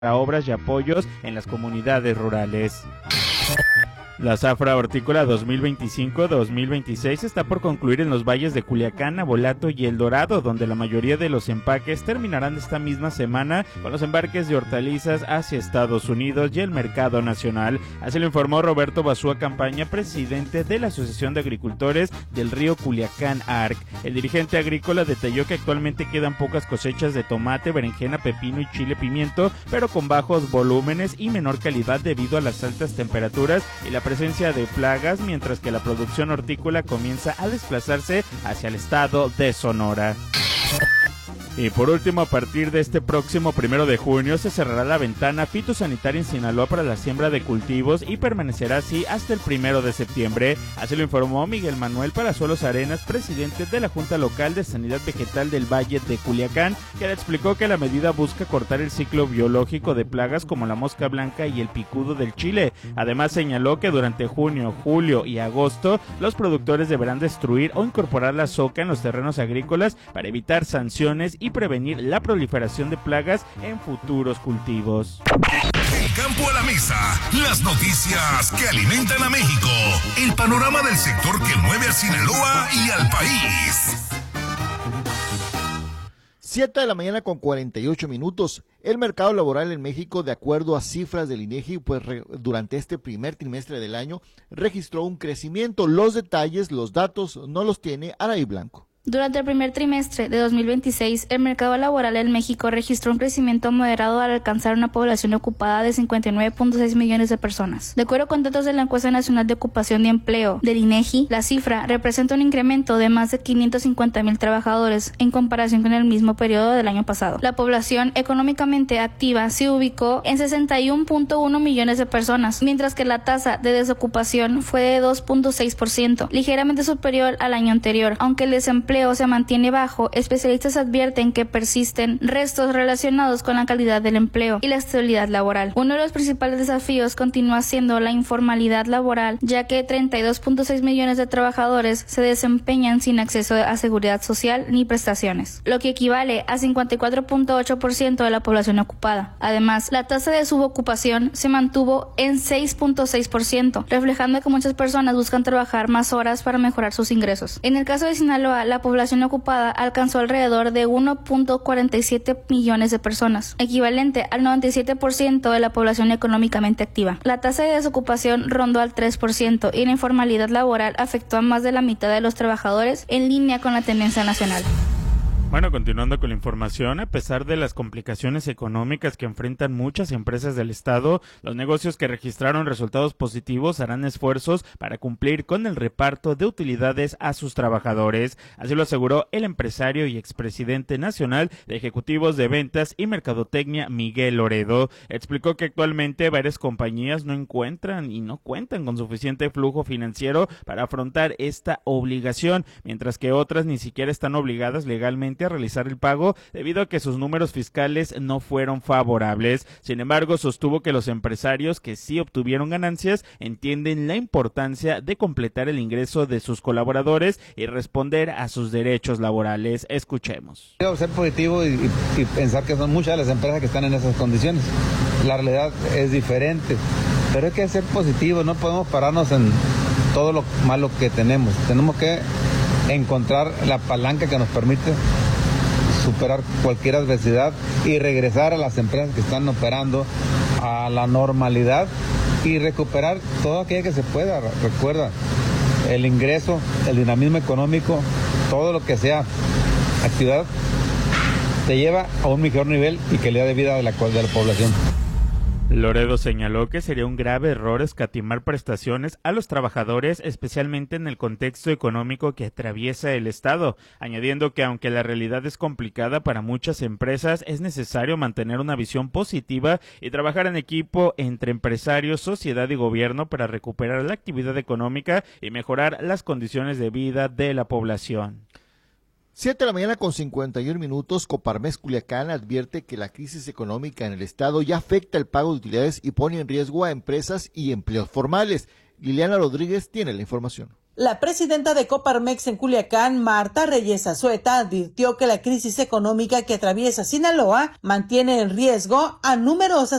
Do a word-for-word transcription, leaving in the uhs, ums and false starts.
para obras y apoyos en las comunidades rurales. La zafra hortícola dos mil veinticinco dos mil veintiséis está por concluir en los valles de Culiacán, Navolato y El Dorado, donde la mayoría de los empaques terminarán esta misma semana con los embarques de hortalizas hacia Estados Unidos y el mercado nacional. Así lo informó Roberto Basúa Campaña, presidente de la Asociación de Agricultores del Río Culiacán A R C. El dirigente agrícola detalló que actualmente quedan pocas cosechas de tomate, berenjena, pepino y chile pimiento, pero con bajos volúmenes y menor calidad debido a las altas temperaturas y la presencia de plagas, mientras que la producción hortícola comienza a desplazarse hacia el estado de Sonora. Y por último, a partir de este próximo primero de junio se cerrará la ventana fitosanitaria en Sinaloa para la siembra de cultivos y permanecerá así hasta el primero de septiembre. Así lo informó Miguel Manuel Palazuelos Arenas, presidente de la Junta Local de Sanidad Vegetal del Valle de Culiacán, que le explicó que la medida busca cortar el ciclo biológico de plagas como la mosca blanca y el picudo del chile. Además señaló que durante junio, julio y agosto los productores deberán destruir o incorporar la soca en los terrenos agrícolas para evitar sanciones y prevenir la proliferación de plagas en futuros cultivos. El campo a la mesa, las noticias que alimentan a México, el panorama del sector que mueve a Sinaloa y al país. siete de la mañana con cuarenta y ocho minutos. El mercado laboral en México, de acuerdo a cifras del INEGI, pues re, durante este primer trimestre del año registró un crecimiento. Los detalles, los datos no los tiene Araí Blanco. Durante el primer trimestre de dos mil veintiséis, el mercado laboral en México registró un crecimiento moderado al alcanzar una población ocupada de cincuenta y nueve punto seis millones de personas. De acuerdo con datos de la Encuesta Nacional de Ocupación y Empleo del INEGI, la cifra representa un incremento de más de quinientos cincuenta mil trabajadores en comparación con el mismo periodo del año pasado. La población económicamente activa se ubicó en sesenta y uno punto uno millones de personas, mientras que la tasa de desocupación fue de dos punto seis por ciento, ligeramente superior al año anterior. Aunque el desempleo se mantiene bajo, especialistas advierten que persisten restos relacionados con la calidad del empleo y la estabilidad laboral. Uno de los principales desafíos continúa siendo la informalidad laboral, ya que treinta y dos punto seis millones de trabajadores se desempeñan sin acceso a seguridad social ni prestaciones, lo que equivale a cincuenta y cuatro punto ocho por ciento de la población ocupada. Además, la tasa de subocupación se mantuvo en seis punto seis por ciento, reflejando que muchas personas buscan trabajar más horas para mejorar sus ingresos. En el caso de Sinaloa, la población ocupada alcanzó alrededor de uno punto cuarenta y siete millones de personas, equivalente al noventa y siete por ciento de la población económicamente activa. La tasa de desocupación rondó al tres por ciento y la informalidad laboral afectó a más de la mitad de los trabajadores, en línea con la tendencia nacional. Bueno, continuando con la información, a pesar de las complicaciones económicas que enfrentan muchas empresas del estado, los negocios que registraron resultados positivos harán esfuerzos para cumplir con el reparto de utilidades a sus trabajadores. Así lo aseguró el empresario y expresidente nacional de Ejecutivos de Ventas y Mercadotecnia, Miguel Loredo. Explicó que actualmente varias compañías no encuentran y no cuentan con suficiente flujo financiero para afrontar esta obligación, mientras que otras ni siquiera están obligadas legalmente a realizar el pago debido a que sus números fiscales no fueron favorables. Sin embargo, sostuvo que los empresarios que sí obtuvieron ganancias entienden la importancia de completar el ingreso de sus colaboradores y responder a sus derechos laborales. Escuchemos. Quiero ser positivo y, y, y pensar que son muchas las empresas que están en esas condiciones. La realidad es diferente, pero hay que ser positivo, no podemos pararnos en todo lo malo que tenemos. Tenemos que encontrar la palanca que nos permite superar cualquier adversidad y regresar a las empresas que están operando a la normalidad y recuperar todo aquello que se pueda. Recuerda, el ingreso, el dinamismo económico, todo lo que sea actividad te lleva a un mejor nivel y calidad de vida de la, de la población. Loredo señaló que sería un grave error escatimar prestaciones a los trabajadores, especialmente en el contexto económico que atraviesa el Estado, añadiendo que aunque la realidad es complicada para muchas empresas, es necesario mantener una visión positiva y trabajar en equipo entre empresarios, sociedad y gobierno para recuperar la actividad económica y mejorar las condiciones de vida de la población. siete de la mañana con cincuenta y uno minutos, Coparmex Culiacán advierte que la crisis económica en el estado ya afecta el pago de utilidades y pone en riesgo a empresas y empleos formales. Liliana Rodríguez tiene la información. La presidenta de Coparmex en Culiacán, Marta Reyes Azueta, advirtió que la crisis económica que atraviesa Sinaloa mantiene en riesgo a numerosas